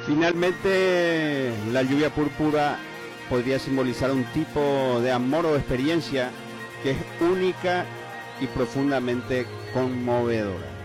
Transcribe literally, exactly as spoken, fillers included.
Finalmente, la lluvia púrpura podría simbolizar un tipo de amor o experiencia que es única y profundamente conmovedora.